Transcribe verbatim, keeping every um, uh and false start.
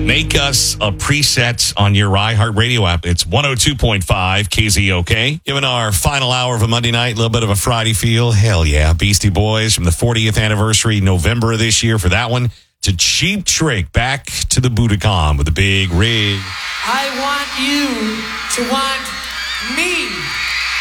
Make us a preset on your iHeartRadio app. It's one oh two point five K Z O K. Given our final hour of a Monday night, a little bit of a Friday feel. Hell yeah. Beastie Boys from the fortieth anniversary, November of this year for that one. To Cheap Trick, back to the Budokan with the big rig. I want you to want me.